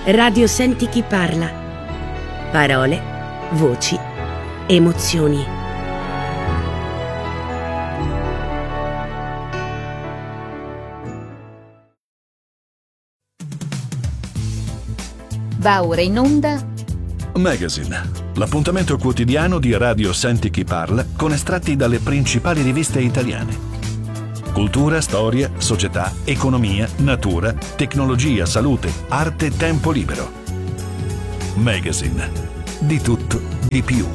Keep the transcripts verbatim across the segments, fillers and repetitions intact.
Radio Senti chi parla. Parole, voci, emozioni. Va ora in onda Magazine, l'appuntamento quotidiano di Radio Senti chi parla con estratti dalle principali riviste italiane. Cultura, storia, società, economia, natura, tecnologia, salute, arte, tempo libero. Magazine, di tutto, di più.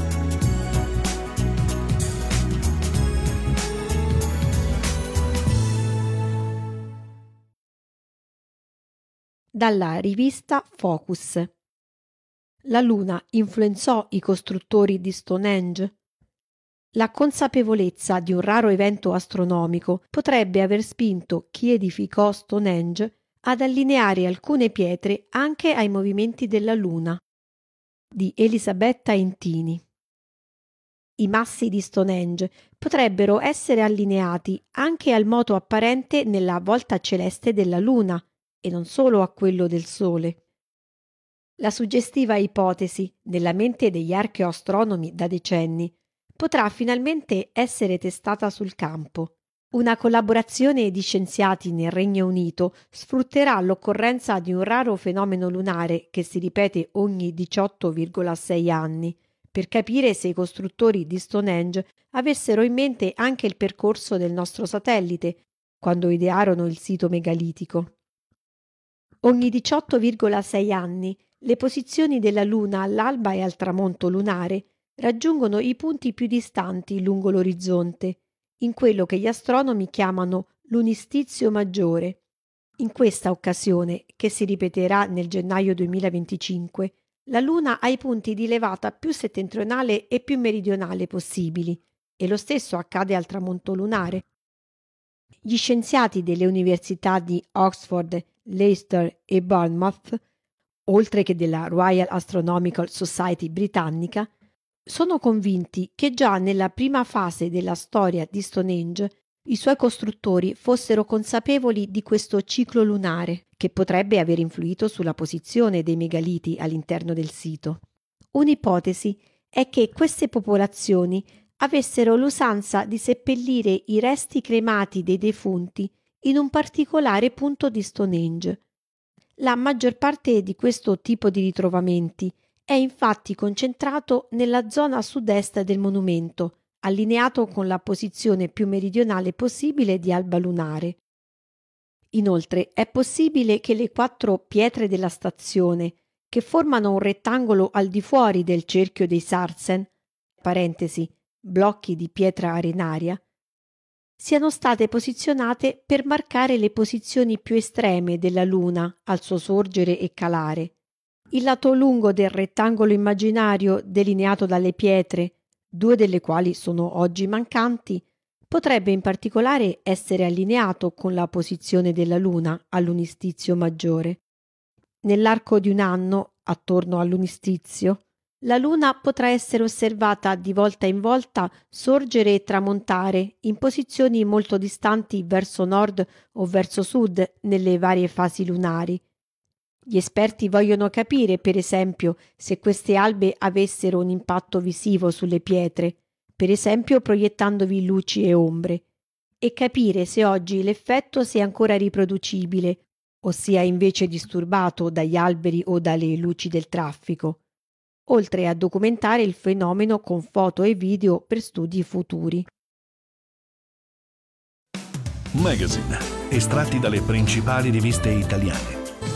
Dalla rivista Focus. La Luna influenzò i costruttori di Stonehenge? La consapevolezza di un raro evento astronomico potrebbe aver spinto chi edificò Stonehenge ad allineare alcune pietre anche ai movimenti della Luna. Di Elisabetta Intini. I massi di Stonehenge potrebbero essere allineati anche al moto apparente nella volta celeste della Luna e non solo a quello del Sole. La suggestiva ipotesi, nella mente degli archeoastronomi da decenni, potrà finalmente essere testata sul campo. Una collaborazione di scienziati nel Regno Unito sfrutterà l'occorrenza di un raro fenomeno lunare che si ripete ogni diciotto virgola sei anni per capire se i costruttori di Stonehenge avessero in mente anche il percorso del nostro satellite quando idearono il sito megalitico. Ogni diciotto virgola sei anni le posizioni della Luna all'alba e al tramonto lunare raggiungono i punti più distanti lungo l'orizzonte, in quello che gli astronomi chiamano lunistizio maggiore. In questa occasione, che si ripeterà nel gennaio duemilaventicinque, la Luna ha i punti di levata più settentrionale e più meridionale possibili, e lo stesso accade al tramonto lunare. Gli scienziati delle università di Oxford, Leicester e Bournemouth, oltre che della Royal Astronomical Society britannica, sono convinti che già nella prima fase della storia di Stonehenge i suoi costruttori fossero consapevoli di questo ciclo lunare che potrebbe aver influito sulla posizione dei megaliti all'interno del sito. Un'ipotesi è che queste popolazioni avessero l'usanza di seppellire i resti cremati dei defunti in un particolare punto di Stonehenge. La maggior parte di questo tipo di ritrovamenti è infatti concentrato nella zona sud-est del monumento, allineato con la posizione più meridionale possibile di alba lunare. Inoltre è possibile che le quattro pietre della stazione, che formano un rettangolo al di fuori del cerchio dei Sarsen, parentesi, blocchi di pietra arenaria, siano state posizionate per marcare le posizioni più estreme della Luna al suo sorgere e calare. Il lato lungo del rettangolo immaginario delineato dalle pietre, due delle quali sono oggi mancanti, potrebbe in particolare essere allineato con la posizione della Luna all'unistizio maggiore. Nell'arco di un anno, attorno all'unistizio, la Luna potrà essere osservata di volta in volta sorgere e tramontare in posizioni molto distanti verso nord o verso sud nelle varie fasi lunari. Gli esperti vogliono capire, per esempio, se queste albe avessero un impatto visivo sulle pietre, per esempio proiettandovi luci e ombre, e capire se oggi l'effetto sia ancora riproducibile o sia invece disturbato dagli alberi o dalle luci del traffico, oltre a documentare il fenomeno con foto e video per studi futuri. Magazine, estratti dalle principali riviste italiane.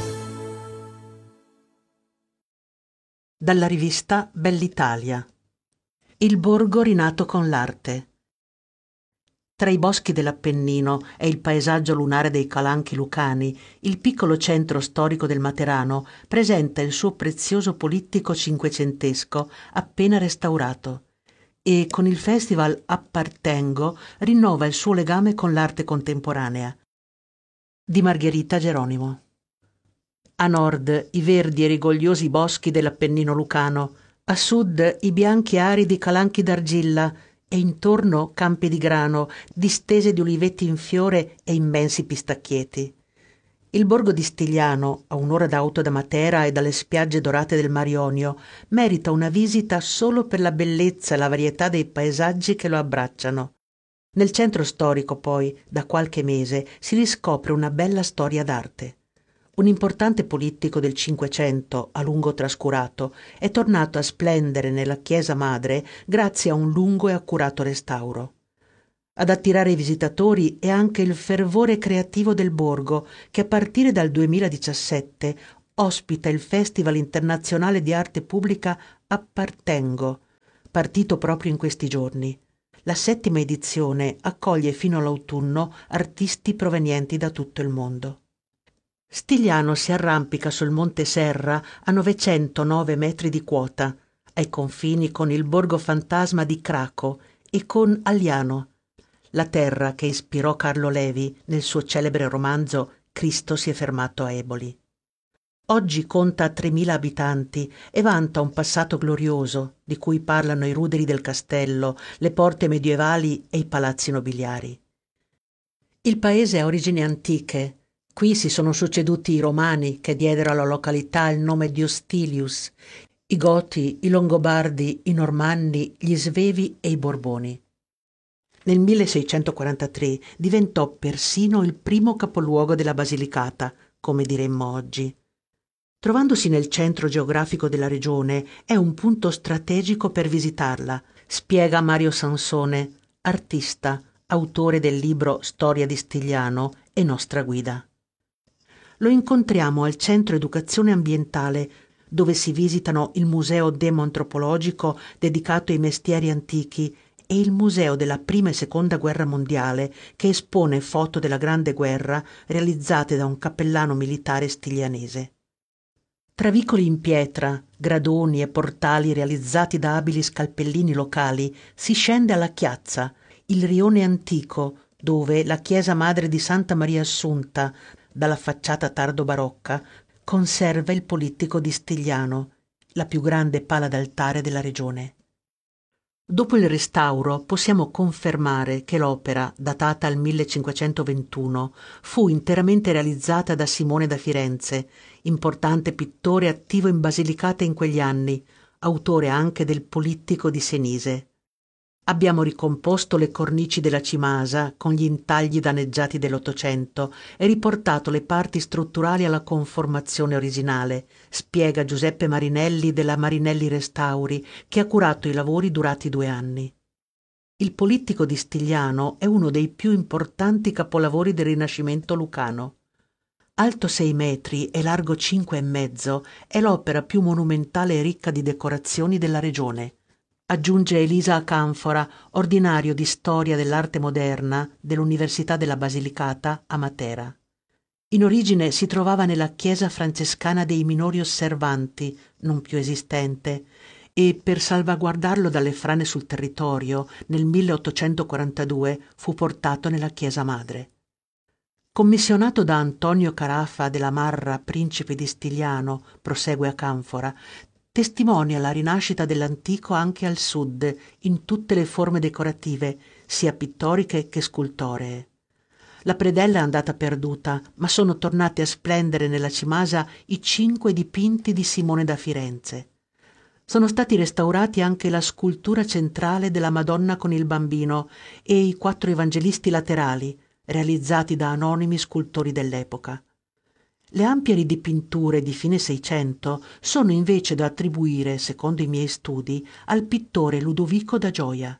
Dalla rivista Bell'Italia. Il borgo rinato con l'arte. Tra i boschi dell'Appennino e il paesaggio lunare dei Calanchi lucani, il piccolo centro storico del Materano presenta il suo prezioso polittico cinquecentesco appena restaurato e con il festival Appartengo rinnova il suo legame con l'arte contemporanea. Di Margherita Geronimo. A nord i verdi e rigogliosi boschi dell'Appennino lucano, a sud i bianchi aridi calanchi d'argilla e intorno campi di grano, distese di uliveti in fiore e immensi pistacchieti. Il borgo di Stigliano, a un'ora d'auto da Matera e dalle spiagge dorate del Mar Ionio, merita una visita solo per la bellezza e la varietà dei paesaggi che lo abbracciano. Nel centro storico, poi, da qualche mese, si riscopre una bella storia d'arte. Un importante politico del Cinquecento, a lungo trascurato, è tornato a splendere nella chiesa madre grazie a un lungo e accurato restauro. Ad attirare i visitatori è anche il fervore creativo del borgo, che a partire dal duemiladiciassette ospita il Festival internazionale di arte pubblica Appartengo, partito proprio in questi giorni. La settima edizione accoglie fino all'autunno artisti provenienti da tutto il mondo. Stigliano si arrampica sul Monte Serra a novecentonove metri di quota, ai confini con il borgo fantasma di Craco e con Agliano, la terra che ispirò Carlo Levi nel suo celebre romanzo Cristo si è fermato a Eboli. Oggi conta tremila abitanti e vanta un passato glorioso di cui parlano i ruderi del castello, le porte medievali e i palazzi nobiliari. Il paese ha origini antiche. Qui si sono succeduti i Romani che diedero alla località il nome di Ostilius, i Goti, i Longobardi, i Normanni, gli Svevi e i Borboni. Nel milleseicentoquarantatré diventò persino il primo capoluogo della Basilicata, come diremmo oggi. Trovandosi nel centro geografico della regione, è un punto strategico per visitarla, spiega Mario Sansone, artista, autore del libro Storia di Stigliano e nostra guida. Lo incontriamo al Centro Educazione Ambientale, dove si visitano il Museo Demoantropologico dedicato ai mestieri antichi e il Museo della Prima e Seconda Guerra Mondiale, che espone foto della Grande Guerra realizzate da un cappellano militare stiglianese. Tra vicoli in pietra, gradoni e portali realizzati da abili scalpellini locali si scende alla Chiazza, il rione antico, dove la chiesa madre di Santa Maria Assunta, dalla facciata tardo-barocca, conserva il polittico di Stigliano, la più grande pala d'altare della regione. Dopo il restauro possiamo confermare che l'opera, datata al millecinquecentoventuno, fu interamente realizzata da Simone da Firenze, importante pittore attivo in Basilicata in quegli anni, autore anche del Polittico di Senise. Abbiamo ricomposto le cornici della cimasa con gli intagli danneggiati dell'Ottocento e riportato le parti strutturali alla conformazione originale, spiega Giuseppe Marinelli della Marinelli Restauri, che ha curato i lavori durati due anni. Il Polittico di Stigliano è uno dei più importanti capolavori del Rinascimento lucano. Alto sei metri e largo cinque e mezzo, è l'opera più monumentale e ricca di decorazioni della regione. Aggiunge Elisa Acanfora, ordinario di Storia dell'Arte Moderna dell'Università della Basilicata a Matera. In origine si trovava nella chiesa francescana dei Minori Osservanti, non più esistente, e per salvaguardarlo dalle frane sul territorio, nel milleottocentoquarantadue fu portato nella chiesa madre. Commissionato da Antonio Carafa della Marra, principe di Stigliano, prosegue Acanfora, testimonia la rinascita dell'antico anche al sud, in tutte le forme decorative, sia pittoriche che scultoree. La predella è andata perduta, ma sono tornati a splendere nella cimasa i cinque dipinti di Simone da Firenze. Sono stati restaurati anche la scultura centrale della Madonna con il Bambino e i quattro evangelisti laterali, realizzati da anonimi scultori dell'epoca. Le ampie ridipinture di fine Seicento sono invece da attribuire, secondo i miei studi, al pittore Ludovico da Gioia.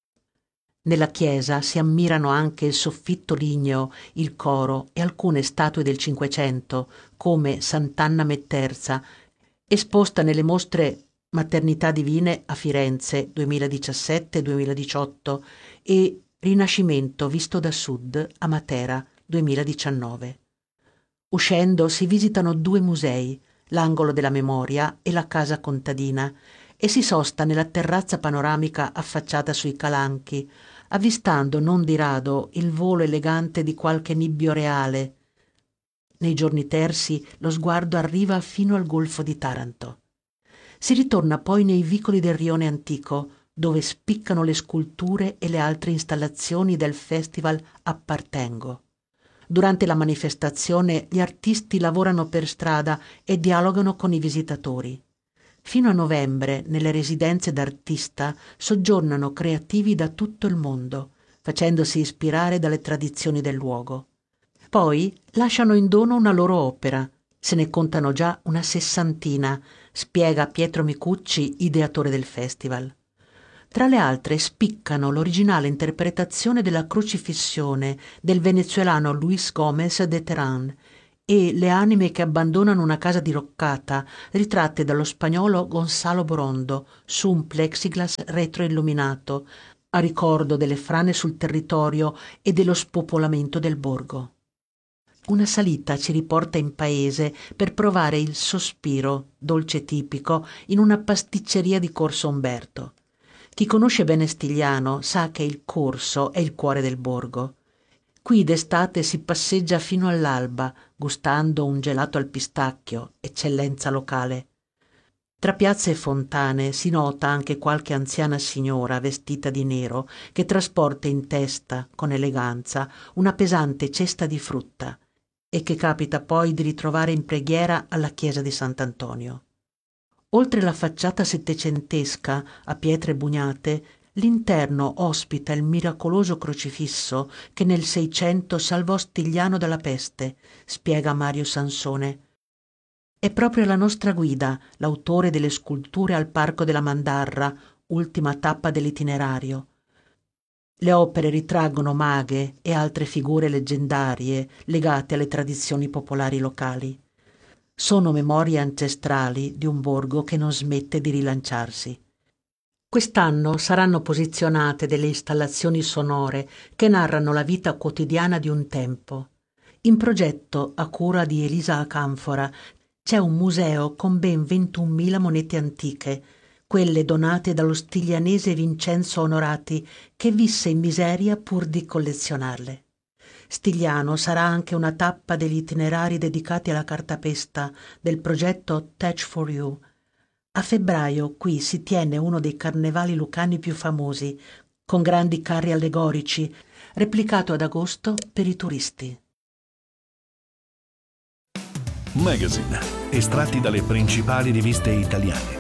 Nella chiesa si ammirano anche il soffitto ligneo, il coro e alcune statue del Cinquecento, come Sant'Anna Metterza, esposta nelle mostre Maternità Divine a Firenze duemiladiciassette duemiladiciotto e Rinascimento visto da sud a Matera duemiladiciannove. Uscendo si visitano due musei, l'Angolo della Memoria e la Casa Contadina, e si sosta nella terrazza panoramica affacciata sui calanchi, avvistando non di rado il volo elegante di qualche nibbio reale. Nei giorni tersi lo sguardo arriva fino al Golfo di Taranto. Si ritorna poi nei vicoli del rione antico, dove spiccano le sculture e le altre installazioni del Festival Appartengo. Durante la manifestazione gli artisti lavorano per strada e dialogano con i visitatori. Fino a novembre, nelle residenze d'artista, soggiornano creativi da tutto il mondo, facendosi ispirare dalle tradizioni del luogo. Poi lasciano in dono una loro opera. Se ne contano già una sessantina, spiega Pietro Micucci, ideatore del festival. Tra le altre spiccano l'originale interpretazione della Crocifissione del venezuelano Luis Gómez de Terán e Le anime che abbandonano una casa diroccata, ritratte dallo spagnolo Gonzalo Borondo su un plexiglass retroilluminato, a ricordo delle frane sul territorio e dello spopolamento del borgo. Una salita ci riporta in paese per provare il sospiro, dolce tipico, in una pasticceria di Corso Umberto. Chi conosce bene Stigliano sa che il corso è il cuore del borgo. Qui d'estate si passeggia fino all'alba, gustando un gelato al pistacchio, eccellenza locale. Tra piazze e fontane si nota anche qualche anziana signora vestita di nero che trasporta in testa, con eleganza, una pesante cesta di frutta e che capita poi di ritrovare in preghiera alla chiesa di Sant'Antonio. Oltre la facciata settecentesca a pietre bugnate, l'interno ospita il miracoloso crocifisso che nel Seicento salvò Stigliano dalla peste, spiega Mario Sansone. È proprio la nostra guida, l'autore delle sculture al Parco della Mandarra, ultima tappa dell'itinerario. Le opere ritraggono maghe e altre figure leggendarie legate alle tradizioni popolari locali. Sono memorie ancestrali di un borgo che non smette di rilanciarsi. Quest'anno saranno posizionate delle installazioni sonore che narrano la vita quotidiana di un tempo. In progetto, a cura di Elisa Canfora, c'è un museo con ben ventunomila monete antiche, quelle donate dallo stiglianese Vincenzo Onorati, che visse in miseria pur di collezionarle. Stigliano sarà anche una tappa degli itinerari dedicati alla cartapesta del progetto Touch for You. A febbraio qui si tiene uno dei carnevali lucani più famosi, con grandi carri allegorici, replicato ad agosto per i turisti. Magazine, estratti dalle principali riviste italiane.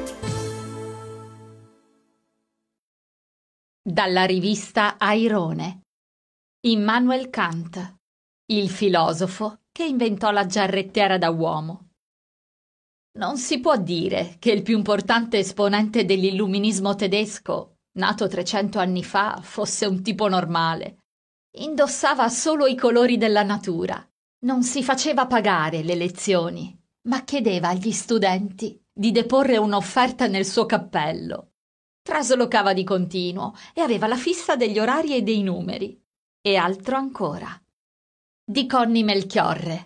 Dalla rivista Airone. Immanuel Kant, il filosofo che inventò la giarrettiera da uomo. Non si può dire che il più importante esponente dell'illuminismo tedesco, nato trecento anni fa, fosse un tipo normale. Indossava solo i colori della natura, non si faceva pagare le lezioni, ma chiedeva agli studenti di deporre un'offerta nel suo cappello. Traslocava di continuo e aveva la fissa degli orari e dei numeri. E altro ancora. Di Conny Melchiorre.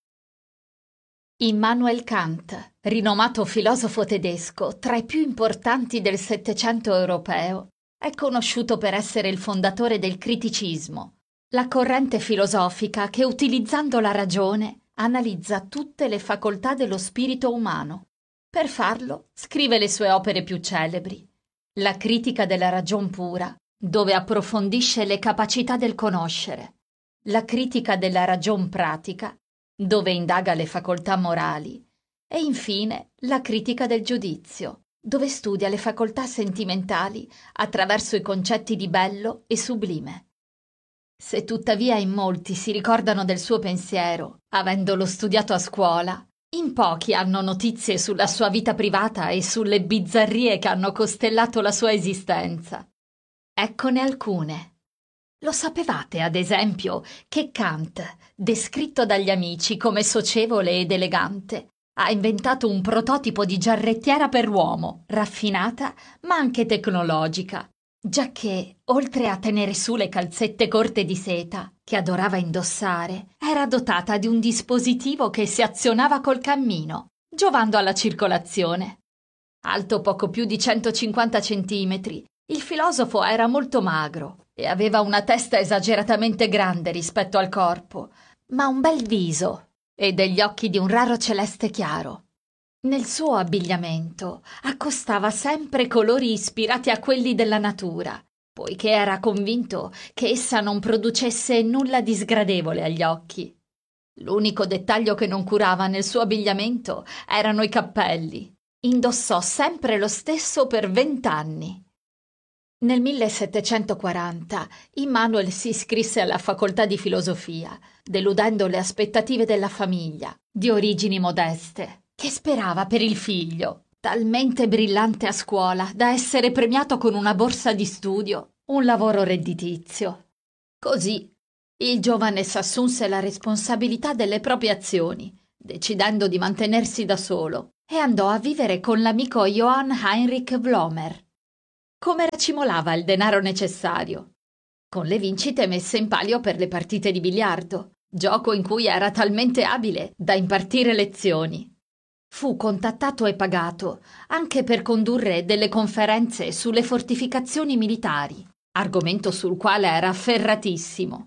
Immanuel Kant, rinomato filosofo tedesco tra i più importanti del Settecento europeo, è conosciuto per essere il fondatore del criticismo, la corrente filosofica che, utilizzando la ragione, analizza tutte le facoltà dello spirito umano. Per farlo, scrive le sue opere più celebri: La critica della ragion pura, dove approfondisce le capacità del conoscere; La critica della ragion pratica, dove indaga le facoltà morali; e infine La critica del giudizio, dove studia le facoltà sentimentali attraverso i concetti di bello e sublime. Se tuttavia in molti si ricordano del suo pensiero, avendolo studiato a scuola, in pochi hanno notizie sulla sua vita privata e sulle bizzarrie che hanno costellato la sua esistenza. Eccone alcune. Lo sapevate, ad esempio, che Kant, descritto dagli amici come socievole ed elegante, ha inventato un prototipo di giarrettiera per l'uomo, raffinata ma anche tecnologica, giacché, oltre a tenere su le calzette corte di seta, che adorava indossare, era dotata di un dispositivo che si azionava col cammino, giovando alla circolazione. Alto poco più di centocinquanta centimetri, il filosofo era molto magro e aveva una testa esageratamente grande rispetto al corpo, ma un bel viso e degli occhi di un raro celeste chiaro. Nel suo abbigliamento accostava sempre colori ispirati a quelli della natura poiché era convinto che essa non producesse nulla di sgradevole agli occhi. L'unico dettaglio che non curava nel suo abbigliamento erano i cappelli. Indossò sempre lo stesso per vent'anni. Nel millesettecentoquaranta Immanuel si iscrisse alla facoltà di filosofia, deludendo le aspettative della famiglia, di origini modeste, che sperava per il figlio, talmente brillante a scuola da essere premiato con una borsa di studio, un lavoro redditizio. Così il giovane s'assunse la responsabilità delle proprie azioni, decidendo di mantenersi da solo, e andò a vivere con l'amico Johann Heinrich Vlomer. Come racimolava il denaro necessario? Con le vincite messe in palio per le partite di biliardo, gioco in cui era talmente abile da impartire lezioni. Fu contattato e pagato anche per condurre delle conferenze sulle fortificazioni militari, argomento sul quale era ferratissimo.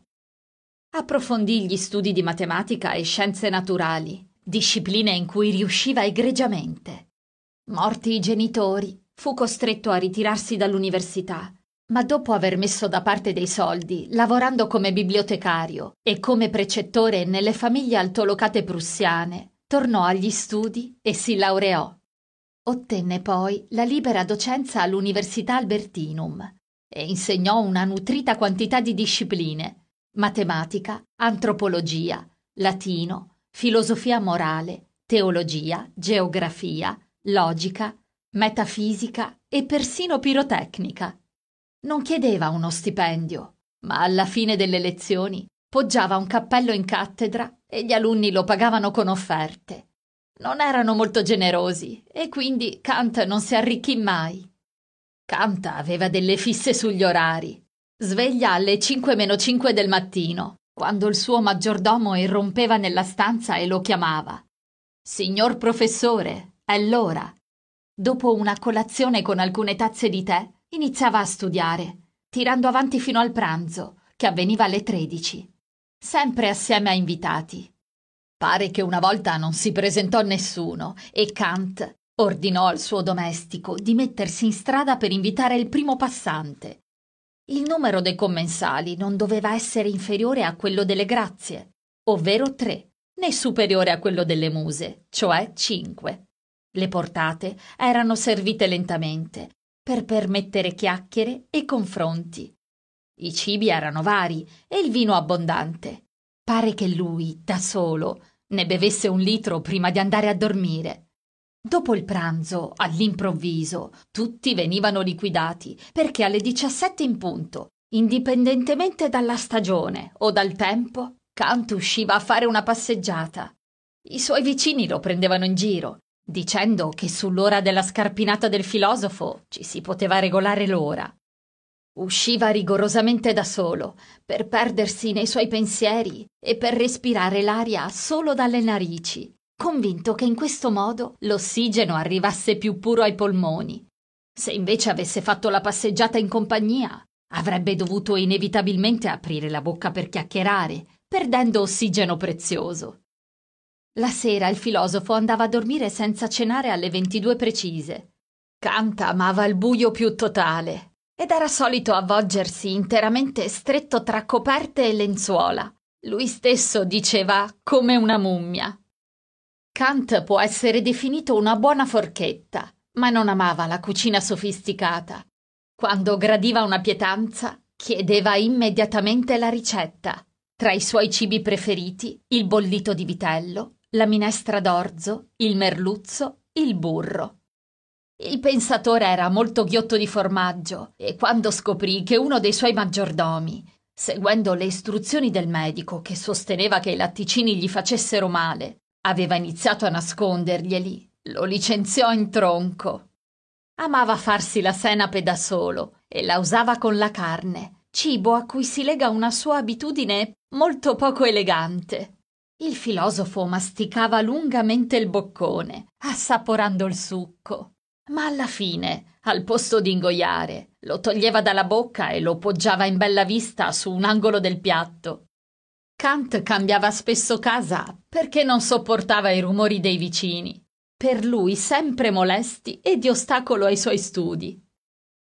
Approfondì gli studi di matematica e scienze naturali, discipline in cui riusciva egregiamente. Morti i genitori, fu costretto a ritirarsi dall'università, ma dopo aver messo da parte dei soldi, lavorando come bibliotecario e come precettore nelle famiglie altolocate prussiane, tornò agli studi e si laureò. Ottenne poi la libera docenza all'Università Albertinum e insegnò una nutrita quantità di discipline: matematica, antropologia, latino, filosofia morale, teologia, geografia, logica, metafisica e persino pirotecnica. Non chiedeva uno stipendio, ma alla fine delle lezioni poggiava un cappello in cattedra e gli alunni lo pagavano con offerte. Non erano molto generosi e quindi Kant non si arricchì mai. Kant aveva delle fisse sugli orari. Sveglia alle cinque meno cinque del mattino, quando il suo maggiordomo irrompeva nella stanza e lo chiamava. «Signor professore, è l'ora». Dopo una colazione con alcune tazze di tè, iniziava a studiare, tirando avanti fino al pranzo, che avveniva alle tredici, sempre assieme a invitati. Pare che una volta non si presentò nessuno e Kant ordinò al suo domestico di mettersi in strada per invitare il primo passante. Il numero dei commensali non doveva essere inferiore a quello delle grazie, ovvero tre, né superiore a quello delle muse, cioè cinque. Le portate erano servite lentamente, per permettere chiacchiere e confronti. I cibi erano vari e il vino abbondante. Pare che lui, da solo, ne bevesse un litro prima di andare a dormire. Dopo il pranzo, all'improvviso, tutti venivano liquidati, perché alle diciassette in punto, indipendentemente dalla stagione o dal tempo, Kant usciva a fare una passeggiata. I suoi vicini lo prendevano in giro, dicendo che sull'ora della scarpinata del filosofo ci si poteva regolare l'ora. Usciva rigorosamente da solo, per perdersi nei suoi pensieri e per respirare l'aria solo dalle narici, convinto che in questo modo l'ossigeno arrivasse più puro ai polmoni. Se invece avesse fatto la passeggiata in compagnia, avrebbe dovuto inevitabilmente aprire la bocca per chiacchierare, perdendo ossigeno prezioso. La sera il filosofo andava a dormire senza cenare alle ventidue precise. Kant amava il buio più totale ed era solito avvolgersi interamente stretto tra coperte e lenzuola. Lui stesso diceva come una mummia. Kant può essere definito una buona forchetta, ma non amava la cucina sofisticata. Quando gradiva una pietanza, chiedeva immediatamente la ricetta. Tra i suoi cibi preferiti, il bollito di vitello, la minestra d'orzo, il merluzzo, il burro. Il pensatore era molto ghiotto di formaggio e quando scoprì che uno dei suoi maggiordomi, seguendo le istruzioni del medico che sosteneva che i latticini gli facessero male, aveva iniziato a nasconderglieli, lo licenziò in tronco. Amava farsi la senape da solo e la usava con la carne, cibo a cui si lega una sua abitudine molto poco elegante. Il filosofo masticava lungamente il boccone, assaporando il succo, ma alla fine, al posto di ingoiare, lo toglieva dalla bocca e lo poggiava in bella vista su un angolo del piatto. Kant cambiava spesso casa perché non sopportava i rumori dei vicini, per lui sempre molesti e di ostacolo ai suoi studi.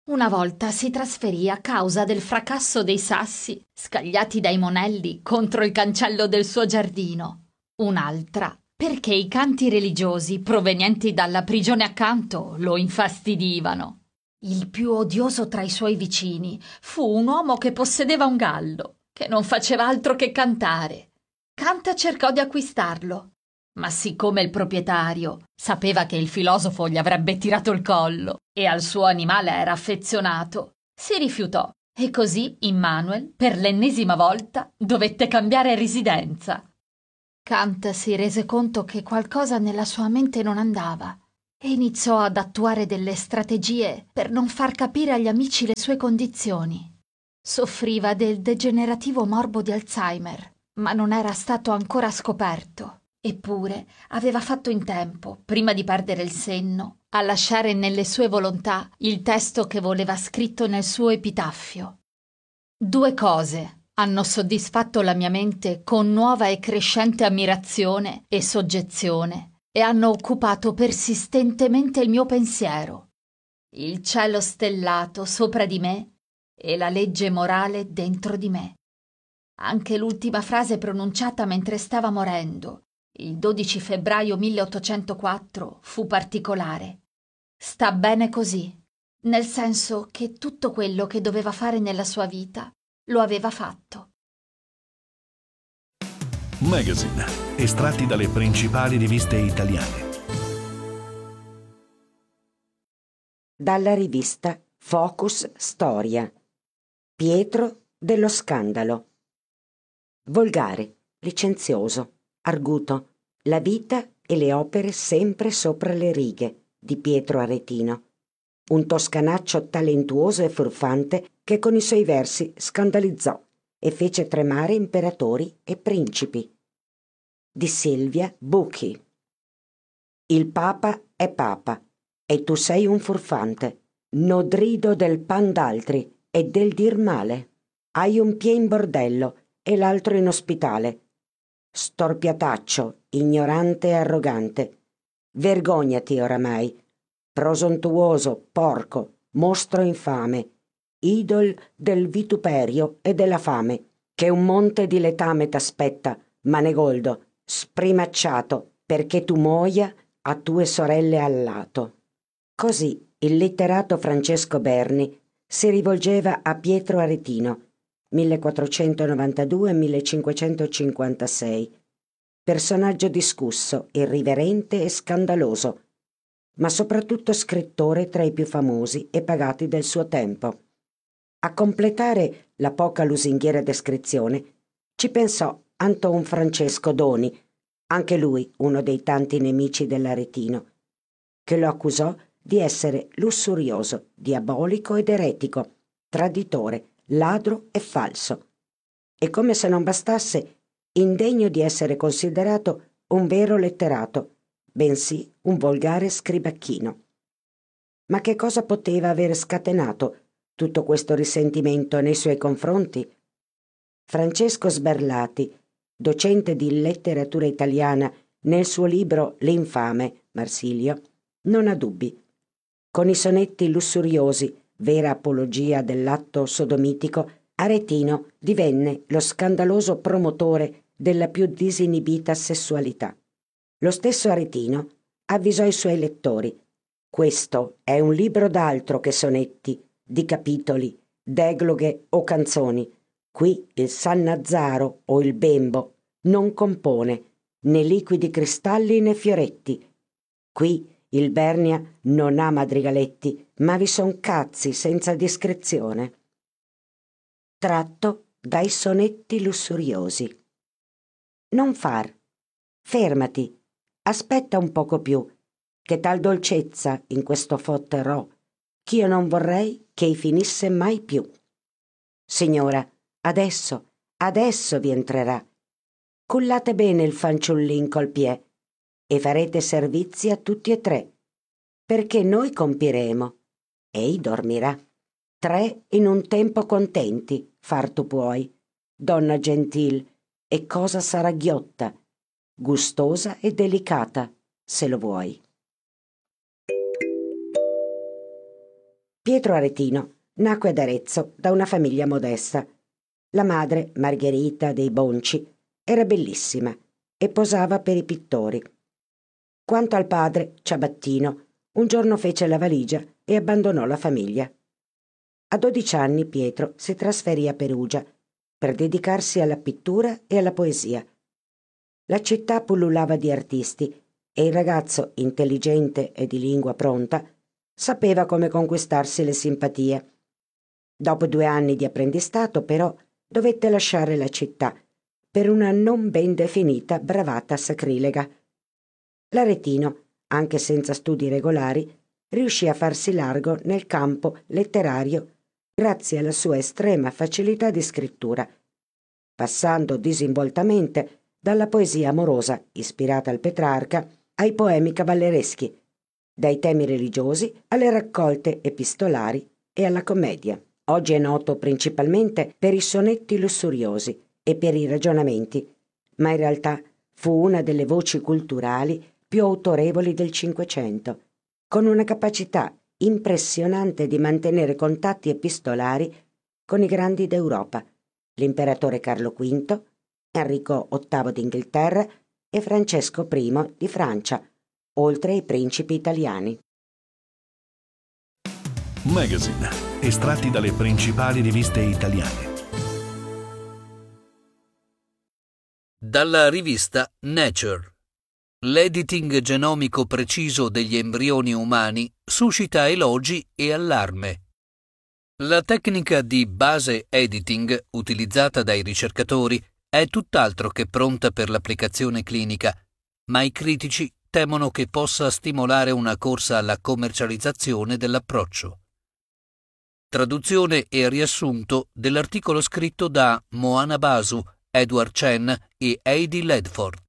Una volta si trasferì a causa del fracasso dei sassi scagliati dai monelli contro il cancello del suo giardino. Un'altra perché i canti religiosi provenienti dalla prigione accanto lo infastidivano. Il più odioso tra i suoi vicini fu un uomo che possedeva un gallo, che non faceva altro che cantare. Kant cercò di acquistarlo, ma siccome il proprietario sapeva che il filosofo gli avrebbe tirato il collo e al suo animale era affezionato, si rifiutò e così Immanuel, per l'ennesima volta, dovette cambiare residenza. Kant si rese conto che qualcosa nella sua mente non andava e iniziò ad attuare delle strategie per non far capire agli amici le sue condizioni. Soffriva del degenerativo morbo di Alzheimer, ma non era stato ancora scoperto. Eppure aveva fatto in tempo, prima di perdere il senno, a lasciare nelle sue volontà il testo che voleva scritto nel suo epitaffio. Due cose hanno soddisfatto la mia mente con nuova e crescente ammirazione e soggezione e hanno occupato persistentemente il mio pensiero: il cielo stellato sopra di me e la legge morale dentro di me. Anche l'ultima frase pronunciata mentre stava morendo, il dodici febbraio milleottocentoquattro, fu particolare. Sta bene così, nel senso che tutto quello che doveva fare nella sua vita lo aveva fatto. Magazine, estratti dalle principali riviste italiane. Dalla rivista Focus Storia. Pietro dello Scandalo. Volgare, licenzioso, arguto, la vita e le opere sempre sopra le righe di Pietro Aretino, un toscanaccio talentuoso e furfante che con i suoi versi scandalizzò e fece tremare imperatori e principi. Di Silvia Bucchi. Il Papa è Papa e tu sei un furfante, nodrido del pan d'altri e del dir male. Hai un piè in bordello e l'altro in ospitale. Storpiataccio, ignorante e arrogante. Vergognati oramai, prosontuoso, porco, mostro infame, idol del vituperio e della fame, che un monte di letame t'aspetta, manegoldo, sprimacciato, perché tu muoia a tue sorelle al lato. Così il letterato Francesco Berni si rivolgeva a Pietro Aretino, millequattrocentonovantadue millecinquecentocinquantasei, personaggio discusso, irriverente e scandaloso, ma soprattutto scrittore tra i più famosi e pagati del suo tempo. A completare la poca lusinghiera descrizione ci pensò Anton Francesco Doni, anche lui uno dei tanti nemici dell'Aretino, che lo accusò di essere lussurioso, diabolico ed eretico, traditore, ladro e falso, e come se non bastasse, indegno di essere considerato un vero letterato, bensì un volgare scribacchino. Ma che cosa poteva aver scatenato tutto questo risentimento nei suoi confronti? Francesco Sberlati, docente di letteratura italiana nel suo libro L'infame, Marsilio, non ha dubbi. Con i sonetti lussuriosi, vera apologia dell'atto sodomitico, Aretino divenne lo scandaloso promotore della più disinibita sessualità. Lo stesso Aretino avvisò i suoi lettori: questo è un libro d'altro che sonetti, di capitoli, d'egloghe o canzoni. Qui il Sannazzaro o il Bembo non compone né liquidi cristalli né fioretti. Qui il Bernia non ha madrigaletti, ma vi son cazzi senza discrezione. Tratto dai sonetti lussuriosi. Non far. Fermati. Aspetta un poco più, che tal dolcezza in questo fotterò, ch'io non vorrei che finisse mai più. Signora, adesso, adesso vi entrerà. Cullate bene il fanciullin col piè e farete servizi a tutti e tre, perché noi compiremo. Ei dormirà. Tre in un tempo contenti, far tu puoi, donna gentil, e cosa sarà ghiotta, gustosa e delicata, se lo vuoi. Pietro Aretino nacque ad Arezzo da una famiglia modesta. La madre, Margherita dei Bonci, era bellissima e posava per i pittori. Quanto al padre, Ciabattino, un giorno fece la valigia e abbandonò la famiglia. A dodici anni Pietro si trasferì a Perugia per dedicarsi alla pittura e alla poesia. La città pullulava di artisti e il ragazzo, intelligente e di lingua pronta, sapeva come conquistarsi le simpatie. Dopo due anni di apprendistato, però, dovette lasciare la città per una non ben definita bravata sacrilega. L'Aretino, anche senza studi regolari, riuscì a farsi largo nel campo letterario grazie alla sua estrema facilità di scrittura, passando disinvoltamente dalla poesia amorosa ispirata al Petrarca ai poemi cavallereschi, dai temi religiosi alle raccolte epistolari e alla commedia. Oggi è noto principalmente per i sonetti lussuriosi e per i ragionamenti, ma in realtà fu una delle voci culturali più autorevoli del Cinquecento, con una capacità impressionante di mantenere contatti epistolari con i grandi d'Europa, l'imperatore Carlo V, Enrico ottavo d'Inghilterra e Francesco primo di Francia, oltre ai principi italiani. Magazine, estratti dalle principali riviste italiane. Dalla rivista Nature. L'editing genomico preciso degli embrioni umani suscita elogi e allarme. La tecnica di base editing utilizzata dai ricercatori è tutt'altro che pronta per l'applicazione clinica, ma i critici temono che possa stimolare una corsa alla commercializzazione dell'approccio. Traduzione e riassunto dell'articolo scritto da Moana Basu, Edward Chen e Heidi Ledford.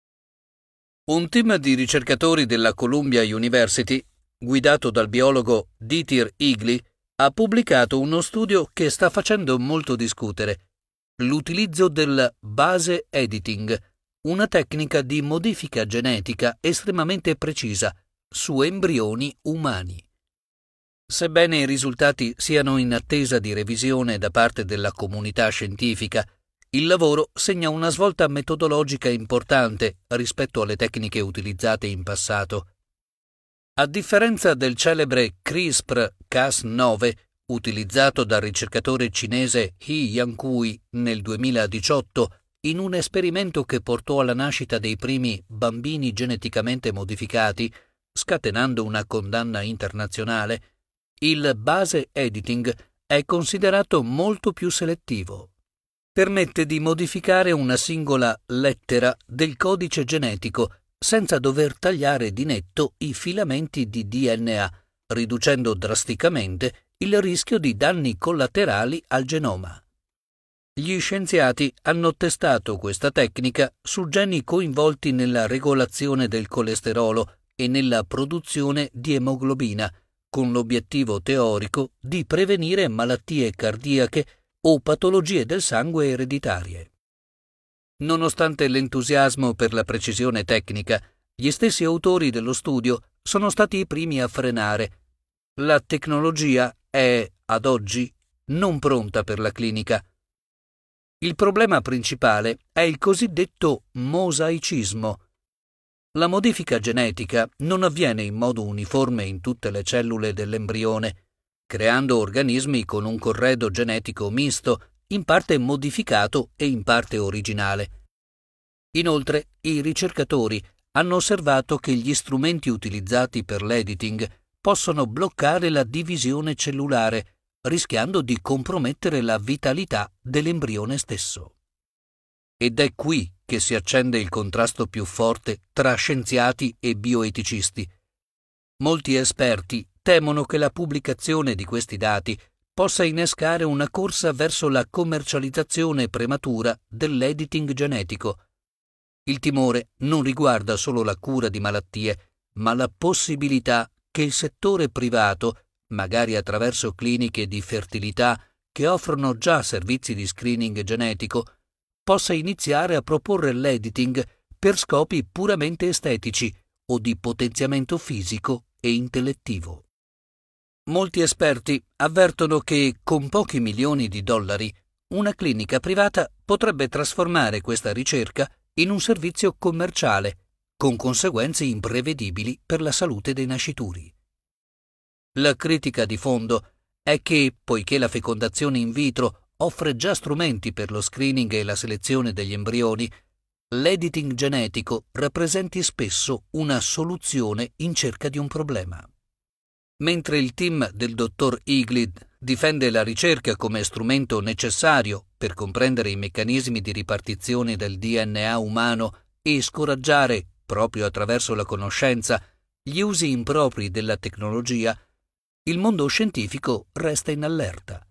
Un team di ricercatori della Columbia University, guidato dal biologo Dieter Igli, ha pubblicato uno studio che sta facendo molto discutere: l'utilizzo del base editing, una tecnica di modifica genetica estremamente precisa su embrioni umani. Sebbene i risultati siano in attesa di revisione da parte della comunità scientifica, il lavoro segna una svolta metodologica importante rispetto alle tecniche utilizzate in passato. A differenza del celebre CRISPR Cas nove, utilizzato dal ricercatore cinese He Yankui nel duemiladiciotto in un esperimento che portò alla nascita dei primi bambini geneticamente modificati, scatenando una condanna internazionale, il base editing è considerato molto più selettivo. Permette di modificare una singola lettera del codice genetico senza dover tagliare di netto i filamenti di D N A, riducendo drasticamente il rischio di danni collaterali al genoma. Gli scienziati hanno testato questa tecnica su geni coinvolti nella regolazione del colesterolo e nella produzione di emoglobina, con l'obiettivo teorico di prevenire malattie cardiache o patologie del sangue ereditarie. Nonostante l'entusiasmo per la precisione tecnica, gli stessi autori dello studio sono stati i primi a frenare. La tecnologia è, ad oggi, non pronta per la clinica. Il problema principale è il cosiddetto mosaicismo. La modifica genetica non avviene in modo uniforme in tutte le cellule dell'embrione, creando organismi con un corredo genetico misto, in parte modificato e in parte originale. Inoltre, i ricercatori hanno osservato che gli strumenti utilizzati per l'editing possono bloccare la divisione cellulare, rischiando di compromettere la vitalità dell'embrione stesso. Ed è qui che si accende il contrasto più forte tra scienziati e bioeticisti. Molti esperti temono che la pubblicazione di questi dati possa innescare una corsa verso la commercializzazione prematura dell'editing genetico. Il timore non riguarda solo la cura di malattie, ma la possibilità che il settore privato, magari attraverso cliniche di fertilità che offrono già servizi di screening genetico, possa iniziare a proporre l'editing per scopi puramente estetici o di potenziamento fisico e intellettivo. Molti esperti avvertono che con pochi milioni di dollari una clinica privata potrebbe trasformare questa ricerca in un servizio commerciale, con conseguenze imprevedibili per la salute dei nascituri. La critica di fondo è che, poiché la fecondazione in vitro offre già strumenti per lo screening e la selezione degli embrioni, l'editing genetico rappresenti spesso una soluzione in cerca di un problema. Mentre il team del dottor Iglid difende la ricerca come strumento necessario per comprendere i meccanismi di ripartizione del D N A umano e scoraggiare, proprio attraverso la conoscenza, gli usi impropri della tecnologia, il mondo scientifico resta in allerta.